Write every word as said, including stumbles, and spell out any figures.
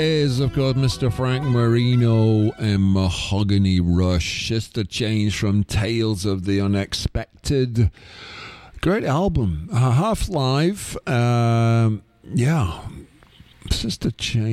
is, of course, Mister Frank Marino and Mahogany Rush. Just a change from Tales of the Unexpected. Great album. Uh, Half Live. Um, yeah. It's just a change.